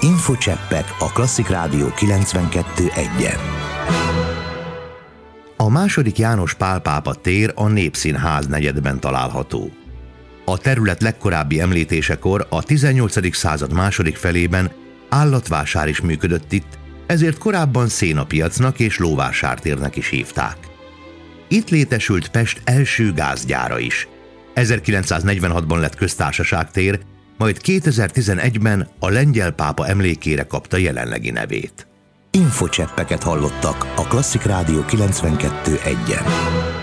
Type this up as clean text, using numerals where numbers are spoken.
Infocseppek a Klasszik Rádió 92.1-en. A II. János Pál pápa tér a Népszínház negyedben található. A terület legkorábbi említésekor a 18. század második felében állatvásár is működött itt, ezért korábban szénapiacnak és lóvásártérnek is hívták. Itt létesült Pest első gázgyára is. 1946-ban lett köztársaságtér, majd 2011-ben a lengyel pápa emlékére kapta jelenlegi nevét. Infocseppeket hallottak a Klasszik Rádió 92.1-en.